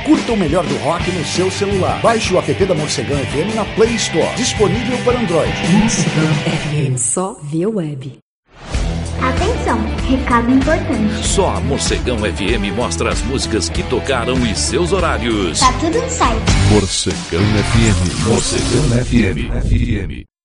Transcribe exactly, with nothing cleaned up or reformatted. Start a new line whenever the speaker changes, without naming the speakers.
Curta o melhor do rock no seu celular. Baixe o app da Morcegão F M na Play Store. Disponível para Android.
Morcegão F M, só via web.
Atenção, recado importante.
Só a Morcegão F M mostra as músicas que tocaram e seus horários.
Tá tudo no site.
Morcegão F M. Morcegão F M. F M.